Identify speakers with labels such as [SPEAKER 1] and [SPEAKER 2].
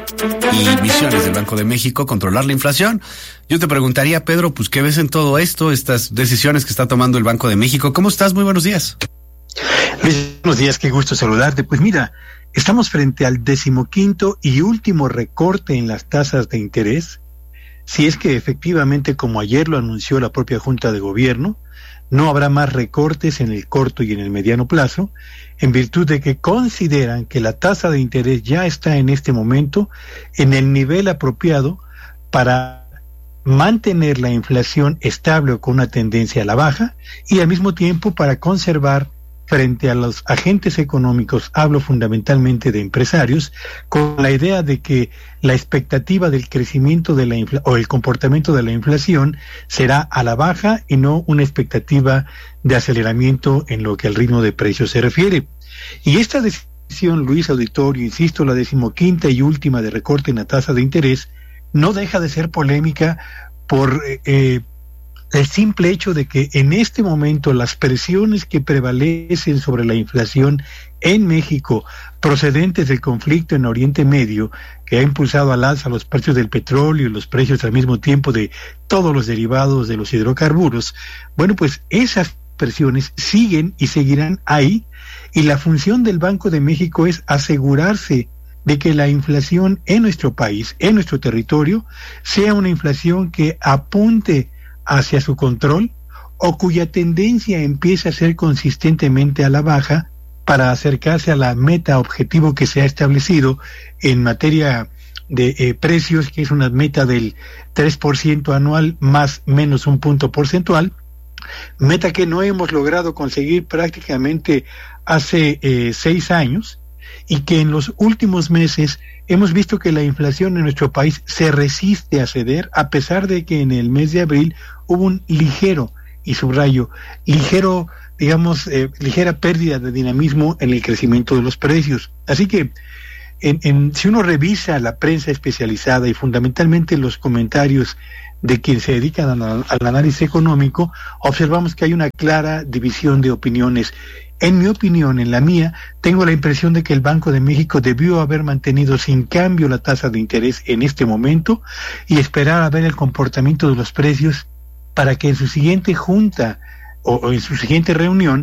[SPEAKER 1] y misiones del Banco de México, controlar la inflación. Yo te preguntaría, Pedro, pues, ¿qué ves en todo esto, estas decisiones que está tomando el Banco de México? ¿Cómo estás? Muy buenos días.
[SPEAKER 2] Luis, buenos días, qué gusto saludarte. Pues mira, estamos frente al 15º y último recorte en las tasas de interés, si es que efectivamente, como ayer lo anunció la propia Junta de Gobierno, no habrá más recortes en el corto y en el mediano plazo, en virtud de que consideran que la tasa de interés ya está en este momento en el nivel apropiado para mantener la inflación estable o con una tendencia a la baja, y al mismo tiempo para conservar frente a los agentes económicos, hablo fundamentalmente de empresarios, con la idea de que la expectativa del crecimiento de la o el comportamiento de la inflación será a la baja y no una expectativa de aceleramiento en lo que al ritmo de precios se refiere. Y esta decisión, Luis Auditorio, insisto, la 15ª y última de recorte en la tasa de interés, no deja de ser polémica por el simple hecho de que en este momento las presiones que prevalecen sobre la inflación en México, procedentes del conflicto en Oriente Medio, que ha impulsado al alza los precios del petróleo y los precios al mismo tiempo de todos los derivados de los hidrocarburos, bueno, pues esas presiones siguen y seguirán ahí, y la función del Banco de México es asegurarse de que la inflación en nuestro país, en nuestro territorio, sea una inflación que apunte hacia su control o cuya tendencia empiece a ser consistentemente a la baja para acercarse a la meta objetivo que se ha establecido en materia de precios, que es una meta del 3% anual más menos un punto porcentual, meta que no hemos logrado conseguir prácticamente hace 6 años, y que en los últimos meses hemos visto que la inflación en nuestro país se resiste a ceder, a pesar de que en el mes de abril hubo un ligero, y subrayo, ligero, digamos, ligera pérdida de dinamismo en el crecimiento de los precios. Así que, si uno revisa la prensa especializada y fundamentalmente los comentarios de quienes se dedican al análisis económico, observamos que hay una clara división de opiniones. En mi opinión, en la mía, tengo la impresión de que el Banco de México debió haber mantenido sin cambio la tasa de interés en este momento y esperar a ver el comportamiento de los precios para que en su siguiente junta o en su siguiente reunión